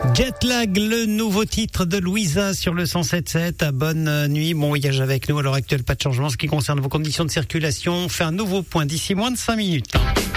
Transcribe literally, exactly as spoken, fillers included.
Jetlag, le nouveau titre de Louisa sur le cent sept sept. Bonne nuit, bon voyage avec nous. À l'heure actuelle, pas de changement. Ce qui concerne vos conditions de circulation, on fait un nouveau point d'ici moins de cinq minutes.